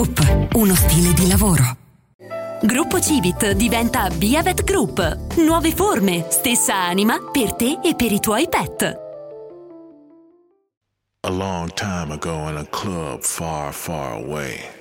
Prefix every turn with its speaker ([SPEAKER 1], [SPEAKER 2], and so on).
[SPEAKER 1] Group, uno stile di lavoro. Gruppo Civit diventa Biavet Group. Nuove forme, stessa anima per te e per i tuoi pet.
[SPEAKER 2] A long time ago in a club far, far away,